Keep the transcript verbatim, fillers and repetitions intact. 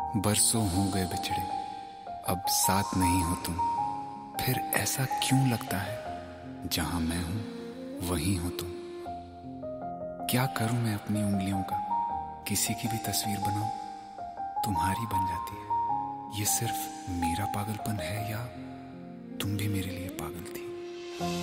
बरसों हो गए बिछड़े, अब साथ नहीं हो तुम। फिर ऐसा क्यों लगता है जहां मैं हूं वहीं हो तुम। क्या करूं मैं अपनी उंगलियों का, किसी की भी तस्वीर बनाऊं, तुम्हारी बन जाती है। ये सिर्फ मेरा पागलपन है या तुम भी मेरे लिए पागल थी।